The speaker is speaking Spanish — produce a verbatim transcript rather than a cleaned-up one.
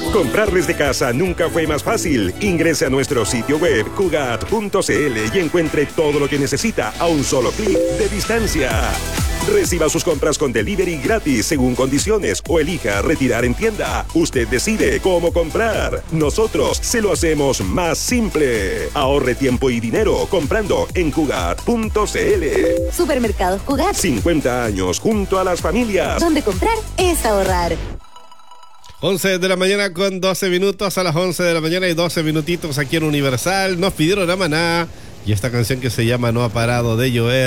Comprar desde casa nunca fue más fácil. Ingrese a nuestro sitio web cugat punto c l y encuentre todo lo que necesita a un solo clic de distancia. Reciba sus compras con delivery gratis según condiciones o elija retirar en tienda. Usted decide cómo comprar. Nosotros se lo hacemos más simple. Ahorre tiempo y dinero comprando en cugat punto c l. Supermercados Cugat. cincuenta años junto a las familias. Donde comprar es ahorrar. once de la mañana con doce minutos, a las once de la mañana y doce minutitos aquí en Universal. Nos pidieron a Maná y esta canción que se llama No ha parado de llover.